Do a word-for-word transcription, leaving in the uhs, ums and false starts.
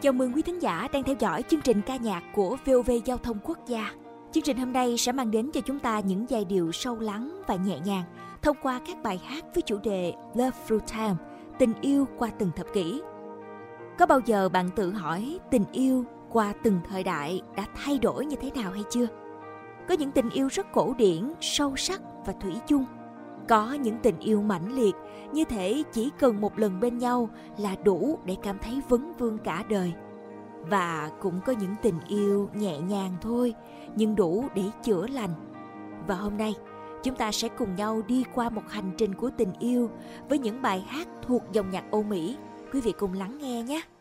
Chào mừng quý thính giả đang theo dõi chương trình ca nhạc của vê o vê Giao thông Quốc gia. Chương trình hôm nay sẽ mang đến cho chúng ta những giai điệu sâu lắng và nhẹ nhàng thông qua các bài hát với chủ đề Love Through Time, tình yêu qua từng thập kỷ. Có bao giờ bạn tự hỏi tình yêu qua từng thời đại đã thay đổi như thế nào hay chưa? Có những tình yêu rất cổ điển, sâu sắc và thủy chung. Có những tình yêu mãnh liệt, như thể chỉ cần một lần bên nhau là đủ để cảm thấy vấn vương cả đời. Và cũng có những tình yêu nhẹ nhàng thôi, nhưng đủ để chữa lành. Và hôm nay, chúng ta sẽ cùng nhau đi qua một hành trình của tình yêu với những bài hát thuộc dòng nhạc Âu Mỹ. Quý vị cùng lắng nghe nhé!